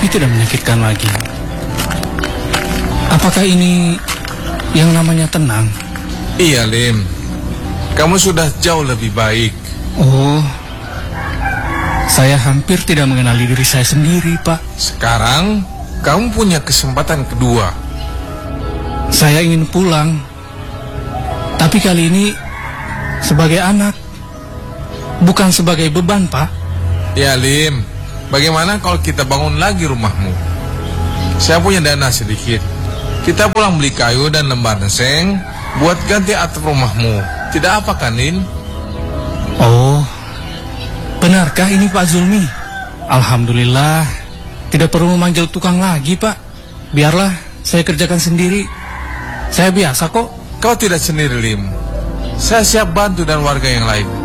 tidak menyakitkan lagi. Apakah ini yang namanya tenang? Iya, Lim. Kamu sudah jauh lebih baik. Oh, saya hampir tidak mengenali diri saya sendiri, Pak. Sekarang, kamu punya kesempatan kedua. Saya ingin pulang. Tapi kali ini sebagai anak, bukan sebagai beban, Pak. Ya, Lim. Bagaimana kalau kita bangun lagi rumahmu? Saya punya dana sedikit. Kita pulang beli kayu dan lembar seng buat ganti atap rumahmu. Tidak apa kan, Lin? Oh, benarkah ini Pak Zulmi? Alhamdulillah, tidak perlu memanggil tukang lagi, Pak. Biarlah saya kerjakan sendiri. Saya biasa kok. Kau tidak sendiri, Lim. Saya siap bantu dan warga yang lain.